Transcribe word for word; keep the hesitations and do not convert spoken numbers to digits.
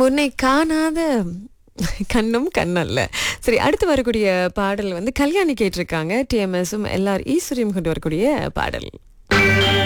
உன்னை காணாத கண்ணும் கண்ணல்ல. சரி, அடுத்து வரக்கூடிய பாடல் வந்து கல்யாணி கேட்டிருக்காங்க. டிஎம்எஸும் எல்ஆர் ஈஸ்வரியும் கொண்டு வரக்கூடிய பாடல்.